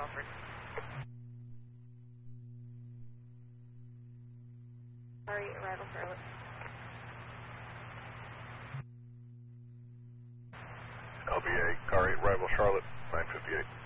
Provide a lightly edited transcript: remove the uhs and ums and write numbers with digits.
Crawford. Sorry, arrival Charlotte. LBA, car 8, arrival Charlotte, 958.